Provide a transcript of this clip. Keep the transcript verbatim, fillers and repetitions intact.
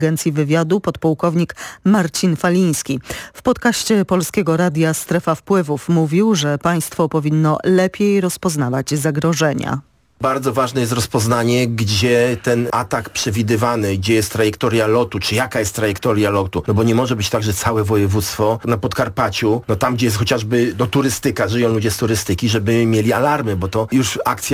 Agencji Wywiadu podpułkownik Marcin Faliński. W podcaście Polskiego Radia Strefa Wpływów mówił, że państwo powinno lepiej rozpoznawać zagrożenia. Bardzo ważne jest rozpoznanie, gdzie ten atak przewidywany, gdzie jest trajektoria lotu, czy jaka jest trajektoria lotu. No bo nie może być tak, że całe województwo na Podkarpaciu, no tam gdzie jest chociażby no, turystyka, żyją ludzie z turystyki, żeby mieli alarmy, bo to już akcja